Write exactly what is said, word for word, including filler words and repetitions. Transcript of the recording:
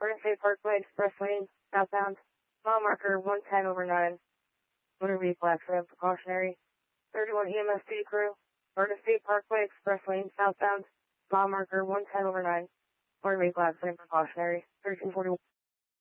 Garden State Parkway Express Lane, southbound. Mile marker one ten over nine. Motor vehicle accident precautionary. thirty-one E M S duty crew. Garden State Parkway Express Lane, southbound. Mile marker one ten over nine. Motor vehicle accident precautionary. thirteen forty-one.